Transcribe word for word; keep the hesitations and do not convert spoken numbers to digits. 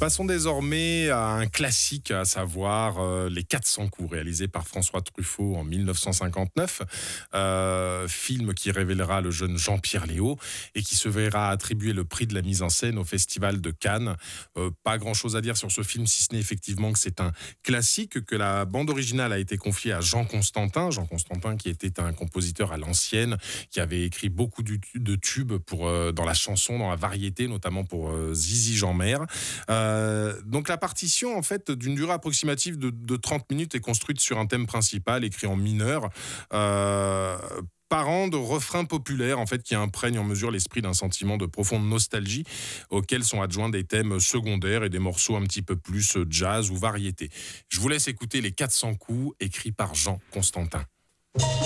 Passons désormais à un classique, à savoir euh, Les quatre cents coups, réalisé par François Truffaut en mille neuf cent cinquante-neuf. Euh, film qui révélera le jeune Jean-Pierre Léaud et qui se verra attribuer le prix de la mise en scène au Festival de Cannes. Euh, pas grand-chose à dire sur ce film, si ce n'est effectivement que c'est un classique, que la bande originale a été confiée à Jean Constantin. Jean Constantin qui était un compositeur à l'ancienne, qui avait écrit beaucoup de tubes pour, euh, dans la chanson, dans la variété, notamment pour euh, Zizi Jeanmaire. Euh, donc la partition, en fait, d'une durée approximative de, de trente minutes, est construite sur un thème principal écrit en mineur. Euh, parent de refrains populaires, en fait, qui imprègnent en mesure l'esprit d'un sentiment de profonde nostalgie, auquel sont adjoints des thèmes secondaires et des morceaux un petit peu plus jazz ou variété. Je vous laisse écouter Les quatre cents coups, écrits par Jean Constantin.